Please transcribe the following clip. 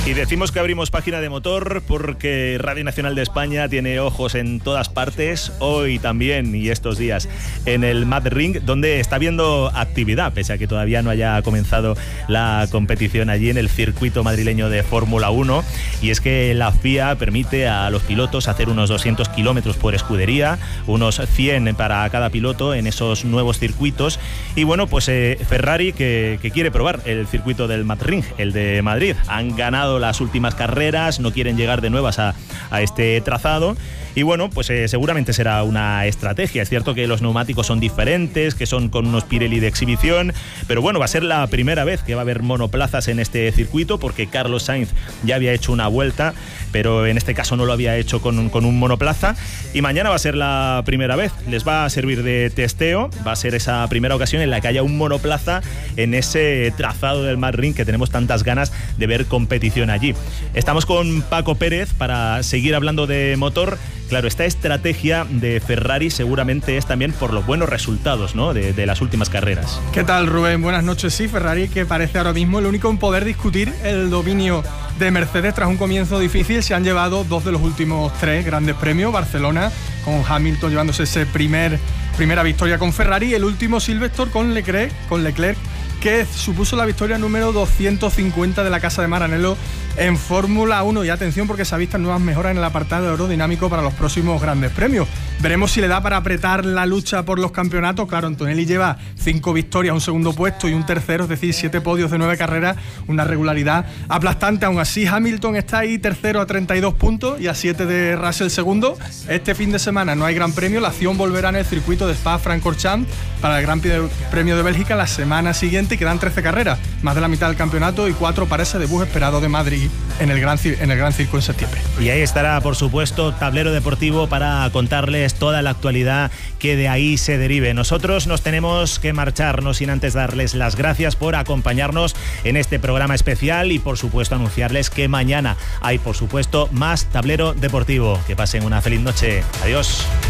Y decimos que abrimos página de motor porque Radio Nacional de España tiene ojos en todas partes, hoy también y estos días en el Madrid, donde está habiendo actividad, pese a que todavía no haya comenzado la competición allí en el circuito madrileño de Fórmula 1. Y es que la FIA permite a los pilotos hacer unos 200 kilómetros por escudería, unos 100 para cada piloto en esos nuevos circuitos. Y bueno, pues Ferrari que quiere probar el circuito del Madrid, el de Madrid. Han ganado las últimas carreras, no quieren llegar de nuevas a este trazado. Y bueno, pues seguramente será una estrategia. Es cierto que los neumáticos son diferentes, que son con unos Pirelli de exhibición, pero bueno, va a ser la primera vez que va a haber monoplazas en este circuito, porque Carlos Sainz ya había hecho una vuelta, pero en este caso no lo había hecho con un monoplaza. Y mañana va a ser la primera vez. Les va a servir de testeo, va a ser esa primera ocasión en la que haya un monoplaza en ese trazado del Madrid que tenemos tantas ganas de ver competición allí. Estamos con Paco Pérez para seguir hablando de motor. Claro, esta estrategia de Ferrari seguramente es también por los buenos resultados, ¿no?, de las últimas carreras. ¿Qué tal, Rubén? Buenas noches. Sí, Ferrari, que parece ahora mismo el único en poder discutir el dominio de Mercedes tras un comienzo difícil. Se han llevado 2 de los últimos 3 grandes premios. Barcelona, con Hamilton llevándose ese primera victoria con Ferrari, y el último Silverstone con Leclerc, que supuso la victoria número 250 de la Casa de Maranello en Fórmula 1. Y atención, porque se avistan nuevas mejoras en el apartado aerodinámico para los próximos grandes premios. Veremos si le da para apretar la lucha por los campeonatos. Claro, Antonelli lleva 5 victorias, un segundo puesto y un tercero, es decir, 7 podios de 9 carreras, una regularidad aplastante. Aún así, Hamilton está ahí tercero a 32 puntos y a 7 de Russell segundo. Este fin de semana no hay gran premio, la acción volverá en el circuito de Spa-Francorchamps para el Gran Premio de Bélgica la semana siguiente, y quedan 13 carreras, más de la mitad del campeonato, y 4 para ese debut esperado de Madrid en el Gran Circo en septiembre. Y ahí estará, por supuesto, Tablero Deportivo para contarles toda la actualidad que de ahí se derive. Nosotros nos tenemos que marchar, no sin antes darles las gracias por acompañarnos en este programa especial y, por supuesto, anunciarles que mañana hay, por supuesto, más Tablero Deportivo. Que pasen una feliz noche. Adiós.